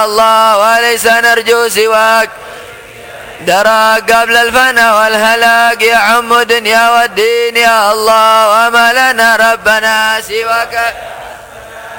الله وليس نرجو سواك، درى قبل الفنا والهلاك، يعم دنيا والدين يا الله، وما لنا ربنا سواك.